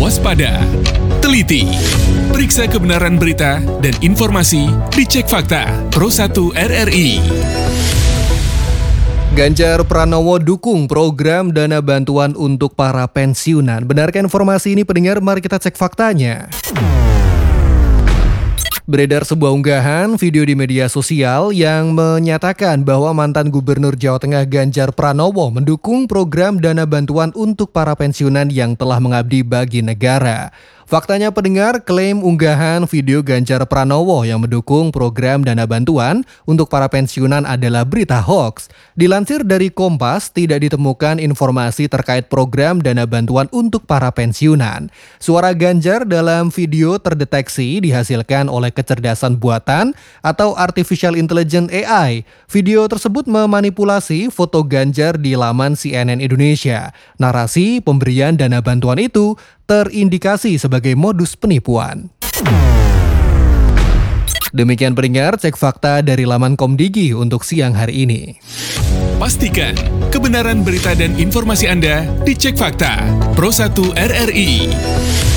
waspada, teliti, periksa kebenaran berita dan informasi dicek fakta Pro1 RRI. Ganjar Pranowo dukung program dana bantuan untuk para pensiunan. Benarkah informasi ini pendengar? Mari kita cek faktanya. Beredar sebuah unggahan video di media sosial yang menyatakan bahwa mantan Gubernur Jawa Tengah Ganjar Pranowo mendukung program dana bantuan untuk para pensiunan yang telah mengabdi bagi negara. Faktanya pendengar, klaim unggahan video Ganjar Pranowo yang mendukung program dana bantuan untuk para pensiunan adalah berita hoax. Dilansir dari Kompas, tidak ditemukan informasi terkait program dana bantuan untuk para pensiunan. Suara Ganjar dalam video terdeteksi dihasilkan oleh kecerdasan buatan atau Artificial Intelligence AI. Video tersebut memanipulasi foto Ganjar di laman CNN Indonesia. Narasi pemberian dana bantuan itu terindikasi sebagai modus penipuan. Demikian pendengar, cek fakta dari laman Komdigi untuk siang hari ini. Pastikan kebenaran berita dan informasi Anda dicek fakta Pro1 RRI.